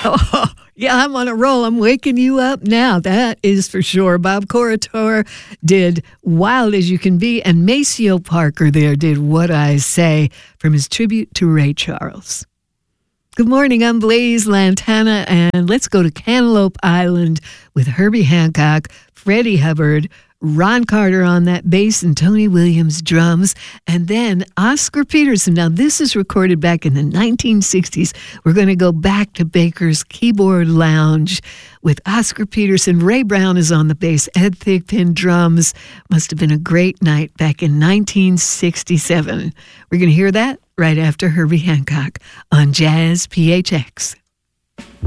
Oh, yeah, I'm on a roll. I'm waking you up now. That is for sure. Bob Corritore did Wild as You Can Be, and Maceo Parker there did What I Say from his tribute to Ray Charles. Good morning, I'm Blaze Lantana, and let's go to Cantaloupe Island with Herbie Hancock, Freddie Hubbard, Ron Carter on that bass, and Tony Williams drums, and then Oscar Peterson. Now, this is recorded back in the 1960s. We're going to go back to Baker's Keyboard Lounge with Oscar Peterson. Ray Brown is on the bass, Ed Thigpen drums. Must have been a great night back in 1967. We're going to hear that right after Herbie Hancock on Jazz PHX.